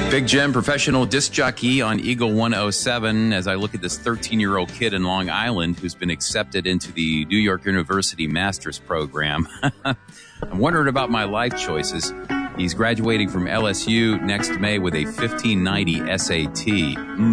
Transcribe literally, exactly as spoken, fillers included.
Big Jim, professional disc jockey on Eagle one oh seven, as I look at this thirteen-year-old kid in Long Island who's been accepted into the New York University Master's Program. I'm wondering about my life choices. He's graduating from L S U next May with a fifteen ninety S A T.